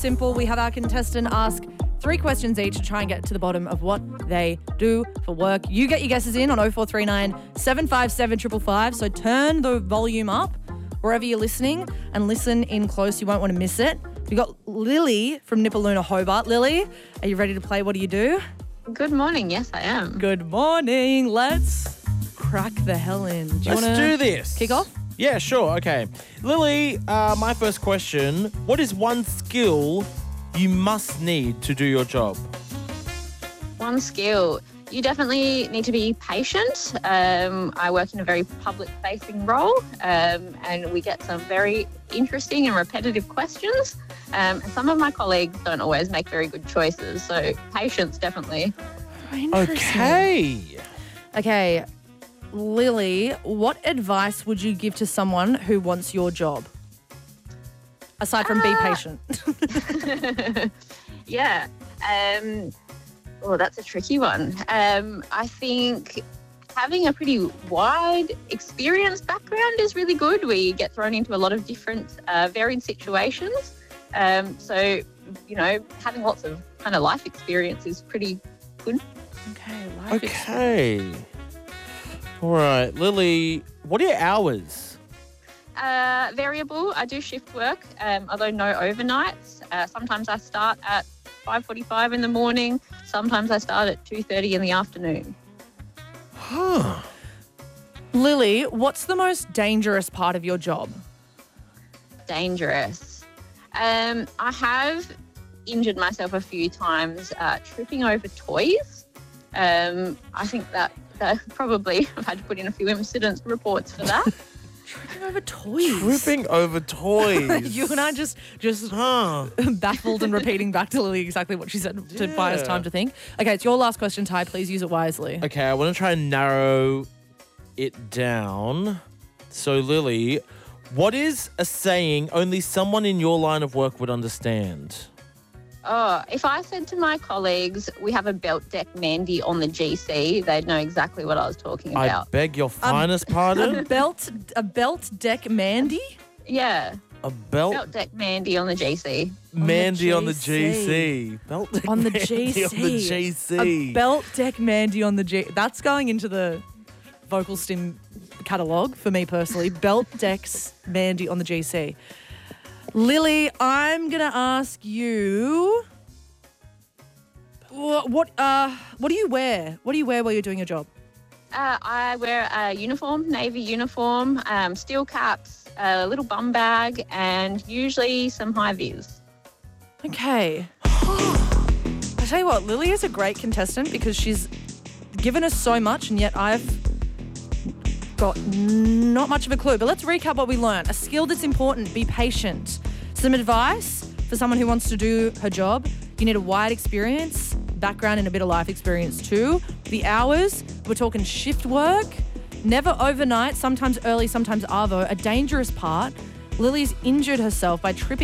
Simple. We have our contestant ask 3 questions each to try and get to the bottom of what they do for work. You get your guesses in on 0439 757 555. So turn the volume up wherever you're listening and listen in close. You won't want to miss it. We've got Lily from Nipaluna, Hobart. Lily, are you ready to play What Do You Do? Good morning. Yes, I am. Good morning. Let's crack the hell in. Let's do this. Kick off? Yeah, sure. Okay. Lily, my first question. What is one skill you must need to do your job? One skill. You definitely need to be patient. I work in a very public-facing role, and we get some very interesting and repetitive questions. And some of my colleagues don't always make very good choices. So patience, definitely. Okay, Lily, what advice would you give to someone who wants your job? Aside from be patient. Yeah. That's a tricky one. I think having a pretty wide experience background is really good. We get thrown into a lot of different varied situations. So, having lots of kind of life experience is pretty good. Okay. All right. Lily, what are your hours? Variable. I do shift work, although no overnights. Sometimes I start at 5:45 in the morning. Sometimes I start at 2:30 in the afternoon. Huh. Lily, what's the most dangerous part of your job? Dangerous. I have injured myself a few times tripping over toys. I think that probably I've had to put in a few incident reports for that. Tripping over toys. Tripping over toys. You and I just baffled and repeating back to Lily exactly what she said to buy us time to think. Okay, it's your last question, Ty. Please use it wisely. Okay, I want to try and narrow it down. So, Lily, what is a saying only someone in your line of work would understand? Oh, if I said to my colleagues, we have a belt deck Mandy on the GC, they'd know exactly what I was talking about. I beg your finest pardon? A belt deck Mandy? Yeah. A belt deck Mandy on the GC. Mandy on the GC. Belt deck On the Mandy GC. on the GC. A belt deck Mandy on the G. That's going into the vocal stim catalogue for me personally. Belt decks Mandy on the GC. Lily, I'm going to ask you, what do you wear? What do you wear while you're doing your job? I wear a uniform, navy uniform, steel caps, a little bum bag, and usually some high vis. Okay. I tell you what, Lily is a great contestant because she's given us so much, and yet I've got not much of a clue. But let's recap what we learned. A skill that's important, be patient. Some advice for someone who wants to do her job. You need a wide experience, background and a bit of life experience too. The hours, we're talking shift work, never overnight, sometimes early, sometimes arvo. A dangerous part, Lily's injured herself by tripping